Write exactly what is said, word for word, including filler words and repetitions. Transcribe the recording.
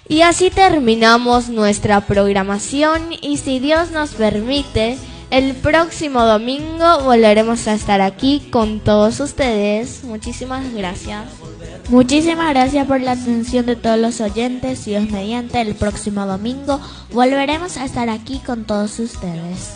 Y así terminamos nuestra programación y si Dios nos permite, el próximo domingo volveremos a estar aquí con todos ustedes. Muchísimas gracias. Muchísimas gracias por la atención de todos los oyentes. Dios mediante, el próximo domingo volveremos a estar aquí con todos ustedes.